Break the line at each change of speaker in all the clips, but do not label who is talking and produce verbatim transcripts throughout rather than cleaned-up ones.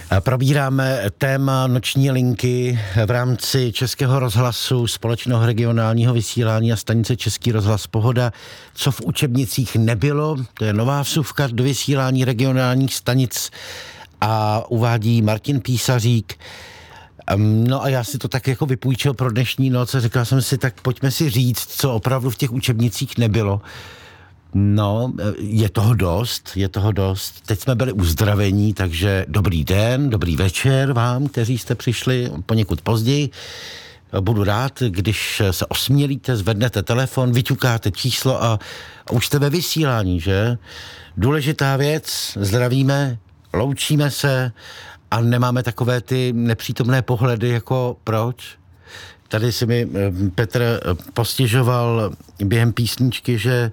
Probíráme téma noční linky v rámci Českého rozhlasu, společného regionálního vysílání a stanice Český rozhlas Pohoda. Co v učebnicích nebylo, to je nová vsuvka do vysílání regionálních stanic a uvádí Martin Písařík. No a já si to tak jako vypůjčil pro dnešní noc a říkal jsem si, tak pojďme si říct, co opravdu v těch učebnicích nebylo. No, je toho dost, je toho dost. Teď jsme byli uzdravení, takže dobrý den, dobrý večer vám, kteří jste přišli poněkud později. Budu rád, když se osmělíte, zvednete telefon, vyťukáte číslo a, a už jste ve vysílání, že? Důležitá věc, zdravíme, loučíme se a nemáme takové ty nepřítomné pohledy, jako proč? Tady si mi Petr postěžoval během písničky, že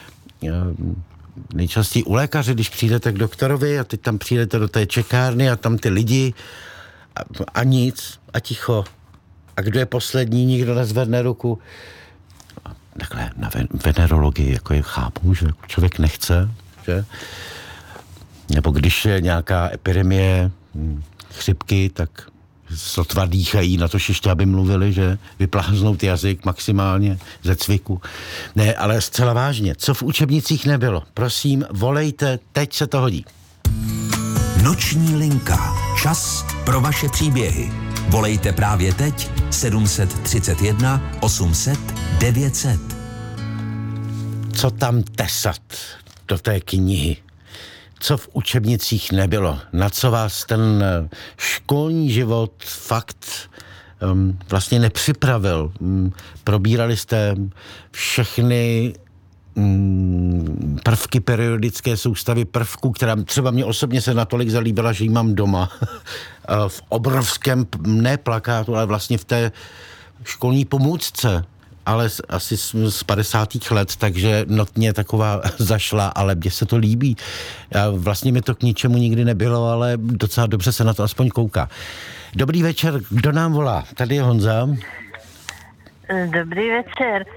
nejčastěji u lékaře, když přijdete k doktorovi a teď tam přijdete do té čekárny a tam ty lidi a, a nic a ticho. A kdo je poslední, nikdo nezvedne ruku. A takhle na venerologii, jako je chápu, že člověk nechce, že? Nebo když je nějaká epidemie chřipky, tak sotva dýchají, na to ještě, aby mluvili, že vypláznout jazyk maximálně ze cviku. Ne, ale zcela vážně, co v učebnicích nebylo? Prosím, volejte, teď se to hodí.
Noční linka. Čas pro vaše příběhy. Volejte právě teď sedm set třicet jedna osm set devět set.
Co tam tesat do té knihy? Co v učebnicích nebylo? Na co vás ten školní život fakt um, vlastně nepřipravil? Um, probírali jste všechny um, prvky periodické soustavy prvků, která třeba mě osobně se natolik zalíbila, že ji mám doma. V obrovském, ne plakátu, ale vlastně v té školní pomůcce. Ale asi z padesátých let, takže notně taková zašla, ale mně se to líbí. Já, vlastně mi to k ničemu nikdy nebylo, ale docela dobře se na to aspoň kouká. Dobrý večer, kdo nám volá? Tady je Honza.
Dobrý večer.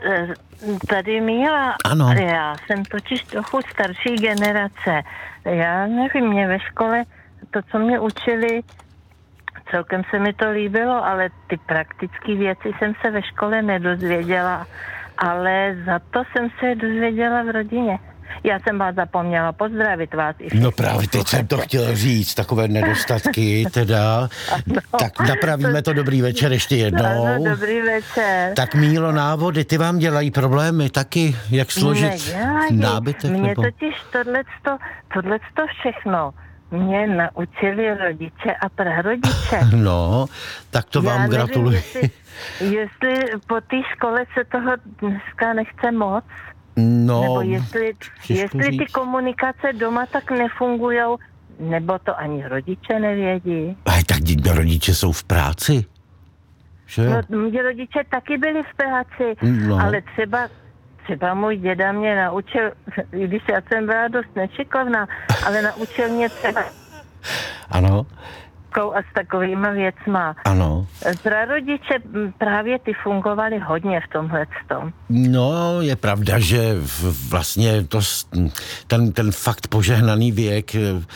Tady Míla.
Ano.
Já jsem totiž trochu starší generace. Já nevím, mě ve škole to, co mě učili, celkem se mi to líbilo, ale ty praktické věci jsem se ve škole nedozvěděla, ale za to jsem se dozvěděla v rodině. Já jsem vás zapomněla pozdravit vás. I
no právě teď jsem to chtěl říct, takové nedostatky teda. Ano, tak napravíme to, dobrý večer ještě jednou.
Ano, dobrý večer.
Tak Mílo, návody, ty vám dělají problémy taky, jak složit nábytek?
Mě
nebo...
totiž tohleto, tohleto všechno mě naučili rodiče a prarodiče.
No, tak to vám
nevím,
gratuluji.
Jestli, jestli po té škole se toho dneska nechce moc,
no,
nebo jestli, jestli ty komunikace doma tak nefungujou, nebo to ani rodiče nevědí.
A tak rodiče jsou v práci, že?
No, mě rodiče taky byli v práci, no. Ale třeba Třeba můj děda mě naučil, i když já jsem byla dost nešikovná, ale naučil mě třeba
ano.
a s takovýma věcma.
Ano.
Prarodiče právě ty fungovali hodně v tomhletom.
No, je pravda, že vlastně to, ten, ten fakt požehnaný věk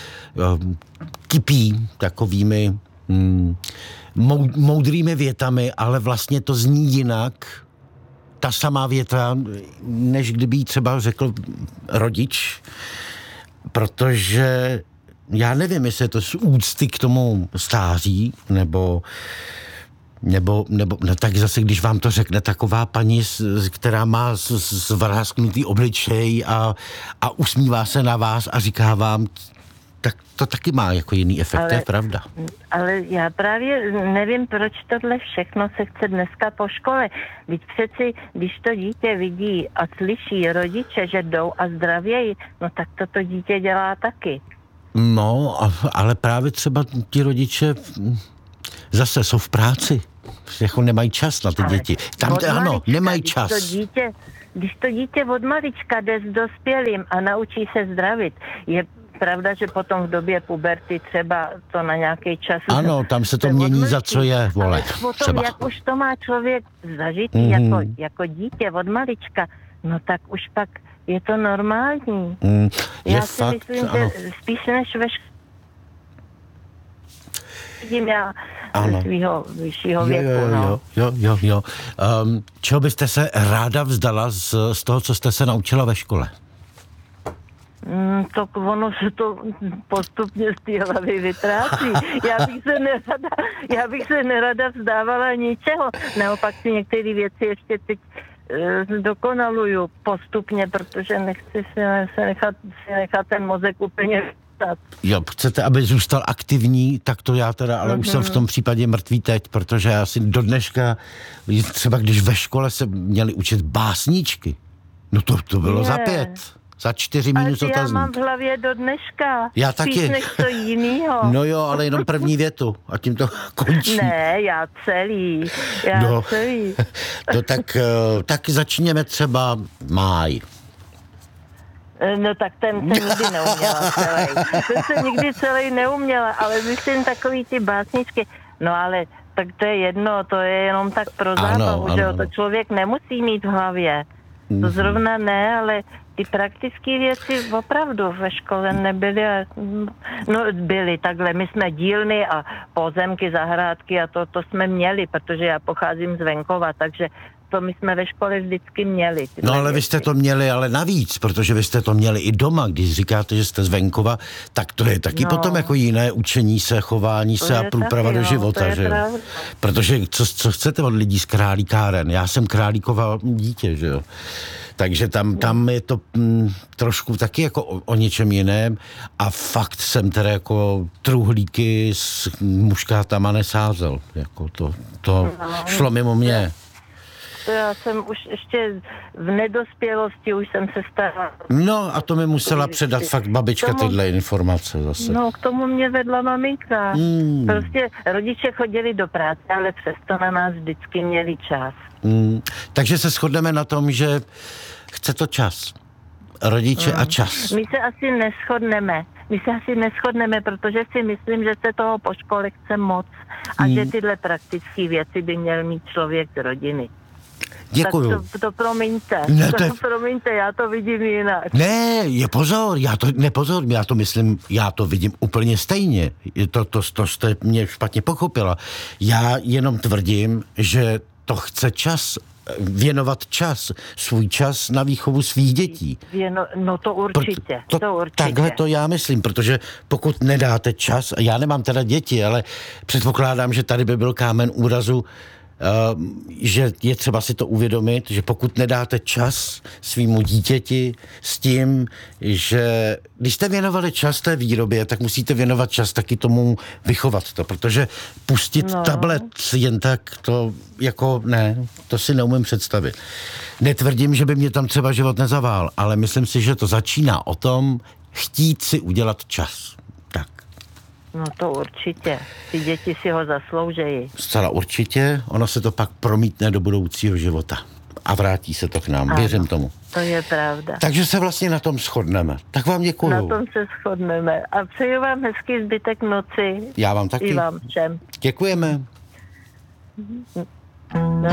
kypí takovými mm, moudrými větami, ale vlastně to zní jinak, ta samá věta, než kdyby třeba řekl rodič, protože já nevím, jestli je to z úcty k tomu stáří, nebo, nebo, nebo no tak zase, když vám to řekne taková paní, která má zvrásknutý obličej a, a usmívá se na vás a říká vám, tak to taky má jako jiný efekt, ale, to je pravda.
Ale já právě nevím, proč tohle všechno se chce dneska po škole. Vždyť přeci, když to dítě vidí a slyší rodiče, že jdou a zdravějí, no tak to to dítě dělá taky.
No, ale právě třeba ti rodiče zase jsou v práci. Jako nemají čas na ty ale děti. Tam to, ano, nemají čas.
To dítě, když to dítě od malička jde s dospělým a naučí se zdravit, je pravda, že potom v době puberty třeba to na nějaký čas...
Ano, tam se to mění odmlčí, za co je, vole.
Ale potom,
třeba. Jak
už to má člověk zažitý mm-hmm. jako, jako dítě od malička, no tak už pak je to normální.
Mm, je
Já
fakt,
si myslím,
ano.
že spíš než ve škole vidím já
Ano.
ze svého vyššího
Jo,
věku.
jo,
No.
jo, jo, jo, jo. Um, čeho byste se ráda vzdala z, z toho, co jste se naučila ve škole?
Mm, to ono se to postupně z té hlavy vytrácí. Já bych se nerada, já bych se nerada vzdávala ničeho. Naopak si některé věci ještě teď e, dokonaluju postupně, protože nechci se, se nechat, si nechat ten mozek úplně vystat.
Jo, chcete, aby zůstal aktivní, tak to já teda, ale mm-hmm. už jsem v tom případě mrtvý teď, protože já si do dneška, třeba když ve škole se měli učit básničky, no to, to bylo
Je.
za pět. Za čtyři
Ale
minus
ty já
otazník.
mám v hlavě do dneška.
Já
Spíš
taky.
než to jinýho.
No jo, ale jenom první větu a tím to končí.
Ne, já celý. Já
No.
celý.
No tak, eh, tak začněme třeba máj.
No tak ten se nikdy neuměla celý. Ten se nikdy celý neuměla, ale myslím takový ty básničky. No ale tak to je jedno, to je jenom tak pro
Ano,
zábavu,
ano,
že jo,
ano.
to člověk nemusí mít v hlavě. To zrovna ne, ale ty praktické věci opravdu ve škole nebyly. A, no byly takhle, my jsme dílny a pozemky, zahrádky a to, to jsme měli, protože já pocházím z venkova, takže to my jsme ve škole vždycky měli.
No ale vy jste to měli ale navíc, protože vy jste to měli i doma, když říkáte, že jste z venkova, tak to je taky
No.
potom jako jiné učení se, chování
To
se a
je
průprava
taky,
do
no,
života,
to je
že jo?
pravda.
Protože co, co chcete od lidí z Králíkáren? Já jsem Králíkova dítě, že jo? Takže tam, tam je to mm, trošku taky jako o, o něčem jiném a fakt jsem teda jako truhlíky s muškátama nesázel. Jako to, to šlo mimo mě.
To já jsem už ještě v nedospělosti, už jsem se starala.
No a to mi musela předat fakt babička
Tomu-
tyhle informace zase.
No, k tomu mě vedla maminka.
Mm.
Prostě rodiče chodili do práce, ale přesto na nás vždycky měli čas.
Mm, takže se shodneme na tom, že chce to čas. Rodiče a čas.
My se asi neschodneme. My se asi neschodneme, protože si myslím, že se toho po škole chce moc a
Mm.
že tyhle praktické věci by měl mít člověk z rodiny.
Děkuju.
Tak to, to promiňte.
Ne,
to
to je-
promiňte, já to vidím jinak.
Ne, je pozor, já to nepozor, já to myslím, já to vidím úplně stejně. Je To, to, to jste mě špatně pochopila. Já jenom tvrdím, že to chce čas, věnovat čas, svůj čas na výchovu svých dětí.
No, no to určitě,
to,
to určitě.
Takhle to já myslím, protože pokud nedáte čas, a já nemám teda děti, ale předpokládám, že tady by byl kámen úrazu, Uh, že je třeba si to uvědomit, že pokud nedáte čas svýmu dítěti s tím, že když jste věnovali čas té výrobě, tak musíte věnovat čas taky tomu vychovat to, protože pustit
No.
tablet jen tak, to jako ne, to si neumím představit. Netvrdím, že by mě tam třeba život nezavál, ale myslím si, že to začíná o tom chtít si udělat čas. Tak.
No to určitě. Ty děti si ho zasloužejí.
Zcela určitě, ono se to pak promítne do budoucího života a vrátí se to k nám,
Ano.
věřím tomu.
To je pravda.
Takže se vlastně na tom shodneme. Tak vám
Na
děkuju.
tom se shodneme. A přeju vám hezký zbytek noci.
Já vám
I
taky.
vám všem.
Děkujeme.
No.